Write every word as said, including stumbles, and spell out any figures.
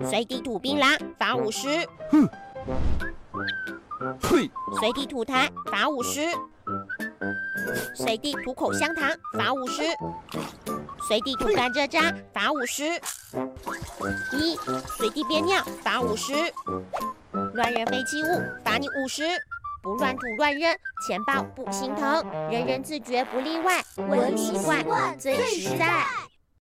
随地吐槟榔罚五十。 哼，嘿， 随地吐痰罚五十。随地吐口香糖罚五十。随地吐甘蔗渣罚五十。一，随地憋尿罚五十。乱扔废弃物罚你五十。不乱吐乱扔，钱包不心疼，人人自觉不例外，文明习惯最实在。